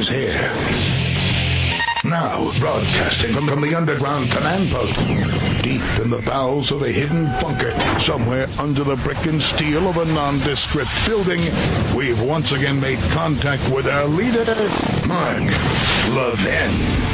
here. Now, broadcasting from the underground command post, deep in the bowels of a hidden bunker, somewhere under the brick and steel of a nondescript building, we've once again made contact with our leader, Mark Levin.